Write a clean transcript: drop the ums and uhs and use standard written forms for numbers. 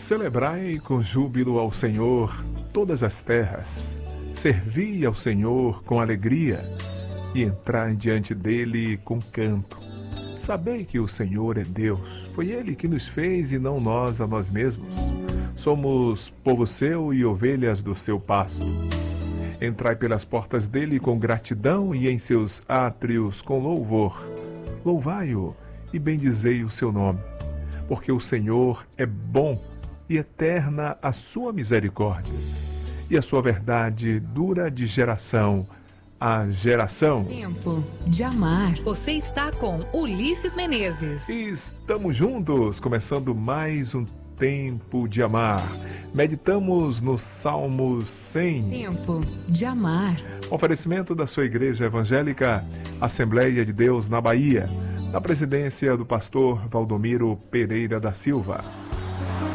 Celebrai com júbilo ao Senhor todas as terras, servi ao Senhor com alegria e entrai diante dele com canto. Sabei que o Senhor é Deus, foi Ele que nos fez e não nós a nós mesmos. Somos povo seu e ovelhas do seu pasto. Entrai pelas portas dele com gratidão e em seus átrios com louvor. Louvai-o e bendizei o seu nome, porque o Senhor é bom e eterna a sua misericórdia, e a sua verdade dura de geração a geração. Tempo de amar. Você está com Ulisses Menezes. Estamos juntos, começando mais um Tempo de Amar. Meditamos no Salmo 100. Tempo de amar. Oferecimento da sua Igreja Evangélica Assembleia de Deus na Bahia, na presidência do pastor Valdomiro Pereira da Silva.